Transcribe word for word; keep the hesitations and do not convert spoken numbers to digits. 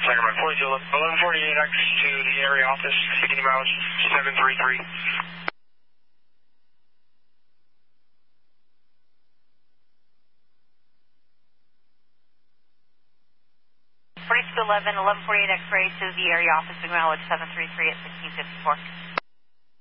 Sacramento. eleven forty-eight X to the area office, sixteen miles, seven three three. forty-two eleven, eleven forty-eight X-ray to the area office, acknowledge seven three three at sixteen fifty-four.